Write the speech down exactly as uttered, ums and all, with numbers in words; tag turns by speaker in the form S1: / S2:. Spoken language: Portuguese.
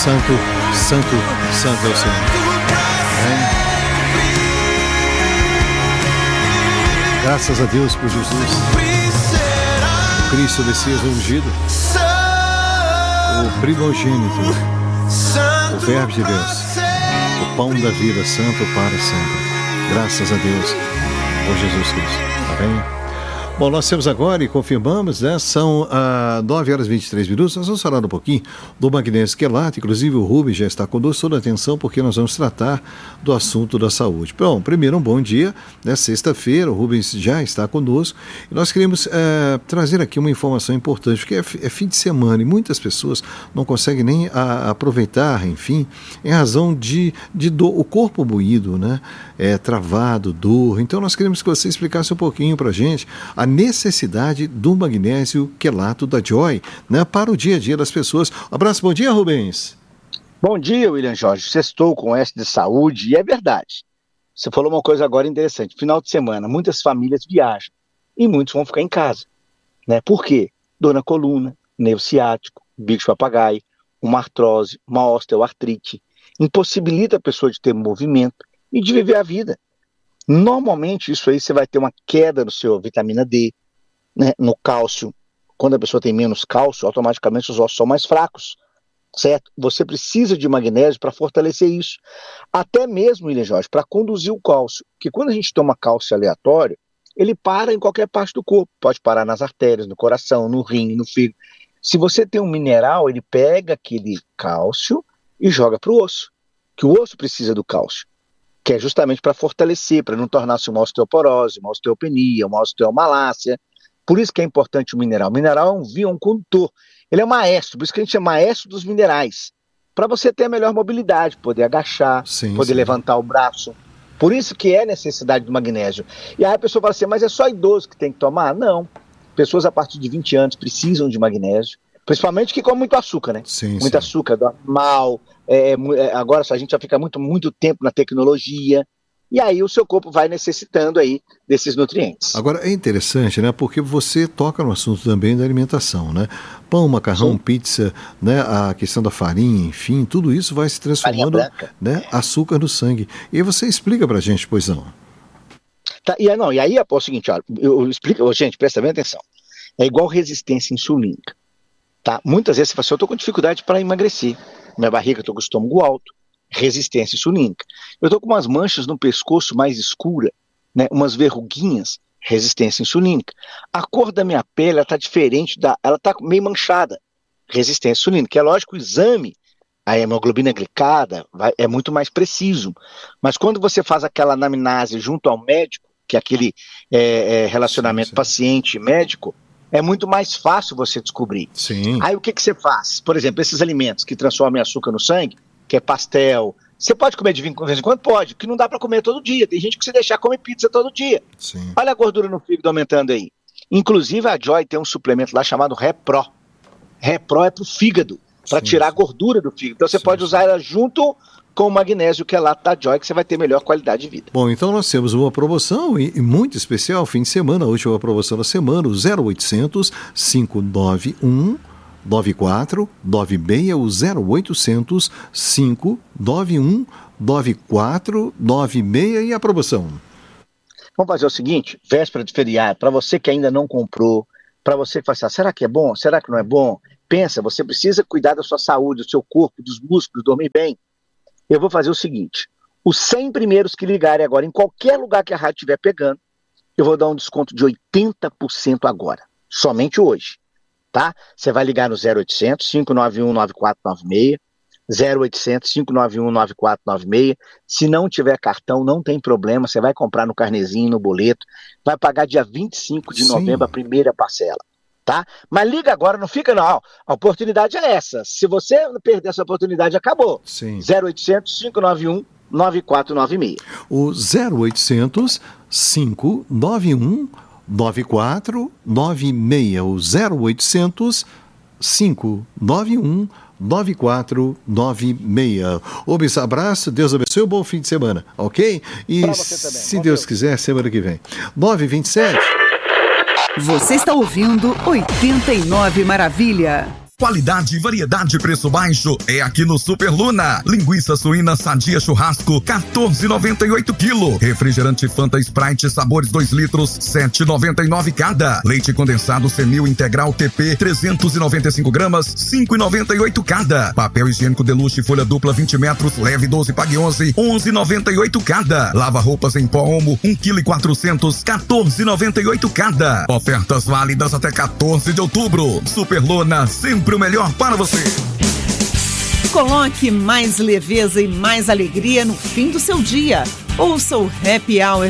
S1: Santo, santo, santo é o Senhor. Amém. Graças a Deus por Jesus, o Cristo Messias ungido, o primogênito, o Verbo de Deus, o pão da vida, santo para sempre. Graças a Deus por Jesus Cristo. Amém. Bom, nós temos agora e confirmamos, né? São ah, nove horas e vinte e três minutos. Nós vamos falar um pouquinho do magnésio quelato. Inclusive o Rubens já está conosco. Toda atenção, porque nós vamos tratar do assunto da saúde. Bom, primeiro um bom dia, né? Sexta-feira, o Rubens já está conosco. E nós queremos eh, trazer aqui uma informação importante, porque é, é fim de semana e muitas pessoas não conseguem nem a, aproveitar, enfim, em razão de, de dor, o corpo moído, né? É, travado, dor. Então nós queremos que você explicasse um pouquinho para a gente a necessidade do magnésio quelato da Joy, né, para o dia a dia das pessoas. Um abraço, bom dia, Rubens.
S2: Bom dia, William Jorge. Sextou com S de saúde, e é verdade. Você falou uma coisa agora interessante. Final de semana, muitas famílias viajam e muitos vão ficar em casa. Né? Por quê? Dor na coluna, nervo ciático, bico de papagaio, uma artrose, uma osteoartrite. Impossibilita a pessoa de ter movimento e de viver a vida. Normalmente isso aí você vai ter uma queda no seu vitamina D, né, no cálcio. Quando a pessoa tem menos cálcio, automaticamente os ossos são mais fracos, certo? Você precisa de magnésio para fortalecer isso. Até mesmo, William Jorge, para conduzir o cálcio. Porque quando a gente toma cálcio aleatório, ele para em qualquer parte do corpo. Pode parar nas artérias, no coração, no rim, no fígado. Se você tem um mineral, ele pega aquele cálcio e joga para o osso. Que o osso precisa do cálcio, que é justamente para fortalecer, para não tornar-se uma osteoporose, uma osteopenia, uma osteomalácia. Por isso que é importante o mineral. O mineral é um via, um condutor. Ele é um maestro, por isso que a gente é maestro dos minerais. Para você ter a melhor mobilidade, poder agachar, sim, poder sim. levantar o braço. Por isso que é necessidade do magnésio. E aí a pessoa fala assim, mas é só idoso que tem que tomar? Não. Pessoas a partir de vinte anos precisam de magnésio. Principalmente que come muito açúcar, né? Sim, muito sim. açúcar, dorme mal. É, é, agora a gente já fica muito, muito tempo na tecnologia. E aí o seu corpo vai necessitando aí desses nutrientes.
S1: Agora é interessante, né? Porque você toca no assunto também da alimentação, né? Pão, macarrão, sim. pizza, né? A questão da farinha, enfim, tudo isso vai se transformando, né? Açúcar no sangue. E aí você explica pra gente, pois não?
S2: Tá, e, não, e aí é o seguinte, ó, eu, eu explico, gente, presta bem atenção. É igual resistência insulínica. Tá? Muitas vezes você fala assim, eu estou com dificuldade para emagrecer, minha barriga, estou com o estômago alto, resistência insulínica. Eu estou com umas manchas no pescoço mais escura, né, umas verruguinhas, resistência insulínica. A cor da minha pele está diferente, da, ela está meio manchada, resistência insulínica. É lógico, o exame, a hemoglobina glicada vai, é muito mais preciso, mas quando você faz aquela anamnese junto ao médico, que é aquele é, é, relacionamento sim, sim. paciente-médico, é muito mais fácil você descobrir. Sim. Aí o que, que você faz? Por exemplo, esses alimentos que transformam açúcar no sangue, que é pastel, você pode comer de vez em quando? Pode, que não dá para comer todo dia. Tem gente que se deixar come pizza todo dia. Sim. Olha a gordura no fígado aumentando aí. Inclusive a Joy tem um suplemento lá chamado Repro. Repro é pro fígado, para tirar sim. a gordura do fígado. Então você sim, pode sim. usar ela junto com o magnésio que é lá da Joy, que você vai ter melhor qualidade de vida.
S1: Bom, então nós temos uma promoção e, e muito especial, fim de semana, a última promoção da semana, o zero oitocentos, cinco nove um, nove quatro nove seis, o zero oitocentos, cinco nove um, nove quatro nove seis e a promoção.
S2: Vamos fazer o seguinte, véspera de feriado, para você que ainda não comprou, para você que fala assim, será que é bom, será que não é bom? Pensa, você precisa cuidar da sua saúde, do seu corpo, dos músculos, dormir bem. Eu vou fazer o seguinte, os cem primeiros que ligarem agora, em qualquer lugar que a rádio estiver pegando, eu vou dar um desconto de oitenta por cento agora, somente hoje, tá? Você vai ligar no zero oitocentos, cinco nove um, nove quatro nove seis, zero oitocentos, cinco nove um, nove quatro nove seis, se não tiver cartão, não tem problema, você vai comprar no carnezinho, no boleto, vai pagar dia vinte e cinco de novembro a primeira parcela. Tá? Mas liga agora, não fica não, a oportunidade é essa, se você perder essa oportunidade, acabou. Sim. zero oitocentos, cinco nove um, nove quatro nove seis.
S1: O zero oitocentos, cinco nove um, nove quatro nove seis, o zero oitocentos, cinco nove um, nove quatro nove seis. Obis, abraço, Deus abençoe, um bom fim de semana, ok? E se Deus quiser, semana que vem. nove e vinte e sete.
S3: Você está ouvindo oitenta e nove Maravilha. Qualidade, variedade e preço baixo é aqui no Super Luna. Linguiça suína sadia churrasco, quatorze reais e noventa e oito quilo. Refrigerante Fanta Sprite sabores dois litros, sete reais e noventa e nove cada. Leite condensado Senil integral T P, trezentos e noventa e cinco gramas, cinco reais e noventa e oito cada. Papel higiênico Deluxe folha dupla vinte metros, leve doze, pague onze, onze reais e noventa e oito cada. Lava roupas em pó Omo, um quilo e quatrocentos, quatorze reais e noventa e oito cada. Ofertas válidas até quatorze de outubro. Super Luna, sempre o melhor para você.
S4: Coloque mais leveza e mais alegria no fim do seu dia. Ouça o Happy Hour